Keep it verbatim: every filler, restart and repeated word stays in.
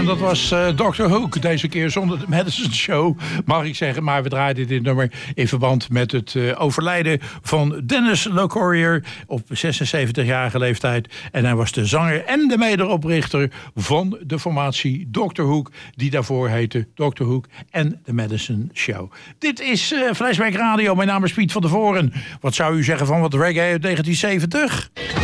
En dat was uh, dokter Hook. Deze keer zonder de Madison Show, mag ik zeggen. Maar we draaiden dit nummer in verband met het uh, overlijden van Dennis LeCourier op zesenzeventigjarige leeftijd. En hij was de zanger en de mederoprichter van de formatie dokter Hook, die daarvoor heette dokter Hook en de Madison Show. Dit is uh, Flashback Radio. Mijn naam is Piet van der Voren. Wat zou u zeggen van wat reggae uit negentien zeventig?